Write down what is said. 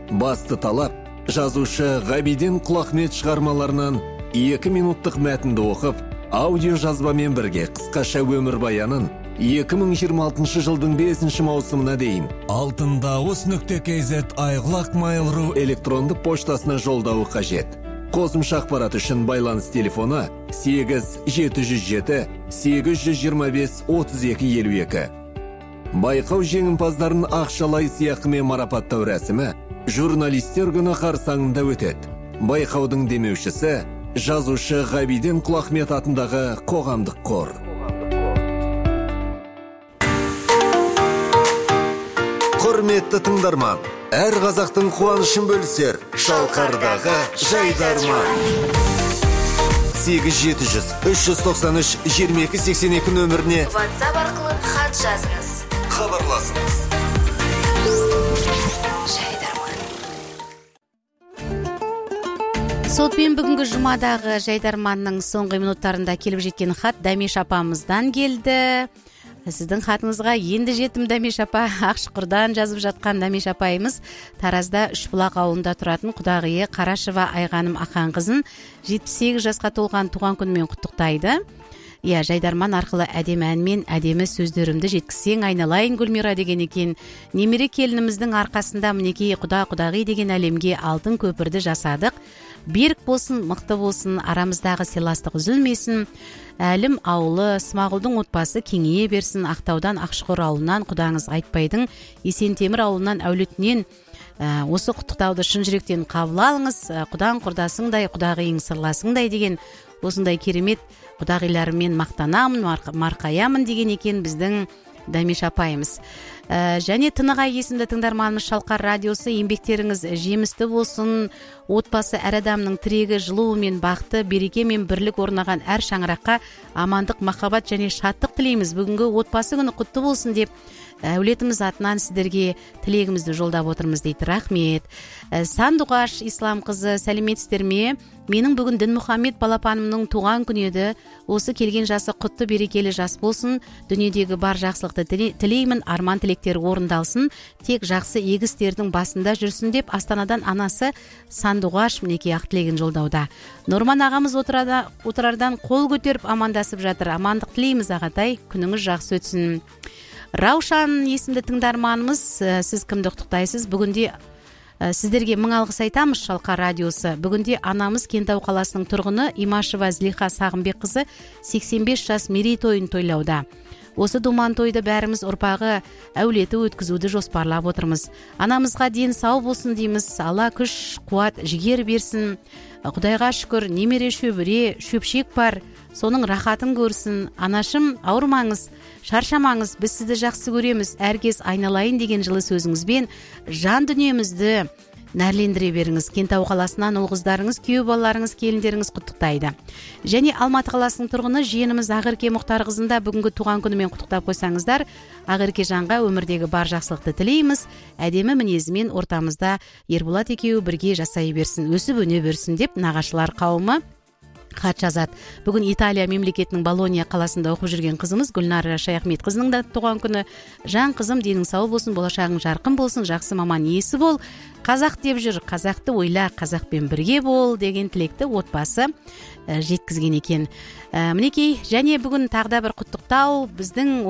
Басты талап, жазушы Ғабиден Құлахмет шығармаларынан 2 минуттық мәтінді оқып, аудио жазбамен бірге қысқаша өмір баянын 2026 жылдың 5 маусымына дейін altindavus.kz айғылақ.mail.ru электронды поштасына жолдауы қажет. Қосымша ақпарат үшін байланыс телефоны 8-707-825-3252. Байқау жеңімпаздарын ақшалай сыйақымен марапаттау рәсімі журналистер күні қарсаңында өтеді. Байқаудың демеушісі жазушы Ғабиден Құлахмет атындағы қоғамдық қор. Құрметті тыңдарман, әр қазақтың қуанышын бөлісер Шалқардағы Жайдарман. 8-700-393-2282 нөміріне WhatsApp арқылы хат жазыңыз. Хабарласыңыз. Сотпен бүгінгі жұмадағы Жайдарманның соңғы минуттарында келіп жеткен хат Дәмеш апамыздан келді. Сіздің хатыңызға енді жетім Дәмеш апа. Ақшұқырдан жазып жатқан Дәмеш апайымыз Таразда Үшбұлақ ауылында тұратын құдағиы Қарашева Айғаным ақан қызын 78 жасқа толған туған күнімен құттықтайды. Иә, Жайдарман арқылы әдемі әнмен әдемі сөздерімді жеткізсең айналайын Гүлмира деген екен. Немере келініміздің арқасында мінекей құда-құдағи деген әлемге алтын көпірді жасадық. Берік болсын, мықты болсын, арамыздағы сыйластық үзілмесін. Әлім ауылы, Смағұлдың отбасы кеңейе берсін. Ақтаудан Ақшұқыр ауылынан құдаңыз Айтбайдың, Есентемір ауылынан Әулетінен осы құттықтауды шын жүректен қабыл алыңыз. Құдаң құрдасыңдай, құдағиың сырласыңдай деген осындай керемет құдағиларымен мақтанамын, марқаямын деген екен біздің Дәмеш апайымыз. Және Тынығай есімді тыңдарманымыз Шалқар радиосы, еңбектеріңіз жемісті болсын, отбасы әр адамның тірегі жылуы мен бақыты, береке мен бірлік орнаған әр шаңыраққа амандық, махаббат және шаттық тілейміз. Бүгінгі отбасы күні құтты болсын деп әулетіміз атынан сіздерге тілегімізді жолдап отырмыз дейді. Рахмет. Сандуғаш Ислам қызы, сәлеметсіздер ме? Менің бүгін Дінмұхаммед балапанымның туған күні еді. Осы келген жасы құтты берекелі жас болсын. Дүниедегі бар жақсылықты тілеймін. Арман тілектері орындалсын. Тек жақсы егістердің басында жүрсін деп Астанадан анасы Сандуғаш мінекей ақ тілегін жолдауда. Норман ағамыз отырардан қол көтеріп амандасып жатыр. Амандық тілейміз ағатай. Күніңіз жақсы өтсін. Раушан есімді тыңдарманымыз, сіз кімді құттықтайсыз? Бүгінде сіздерге мың алғыс айтамыз Шалқар радиосы. Бүгінде анамыз Кентау қаласының тұрғыны Имашева Злиха Сағымбек қызы 85 жас мерейтойын тойлауда. Осы думан тойды бәріміз ұрпағы әулеті өткізуді жоспарлап отырмыз. Анамызға ден сау болсын дейміз. Алла күш, қуат, жігер берсін. Құдайға шүкір, немере шөбіре, шөпшек бар. Соның рахатын көрсін. Анашым, ауырмаңыз, шаршамаңыз, біз сізді жақсы көреміз. Әркез айналайын деген жылы сөзіңізбен жан дүниемізді нәрлендіре беріңіз. Кентау қаласынан ұл қыздарыңыз, күйеу балаларыңыз, келіндеріңіз құттықтайды. Және Алматы қаласының тұрғыны жиеніміз Ақерке Мұхтар қызында бүгінгі туған күнімен құттықтап қойсаңыздар, Ақерке жанға өмірдегі бар жақсылықты тілейміз. Әдемі мінезімен ортамызда Ерболат екеуі бірге жасай берсін, өсіп өне берсін деп нағашылар қауымы хат жазады. Бүгін Италия мемлекетінің Болония қаласында оқып жүрген қызымыз Гүлнара Шаяхмет қызының да туған күні. Жан қызым, денің сау болсын, болашағың жарқын болсын, жақсы маман иесі бол. Қазақ деп жүр, қазақты ойла, қазақпен бірге бол деген тілекті отбасы жеткізген екен. Мінекей, және бүгін тағда бір құттықтау біздің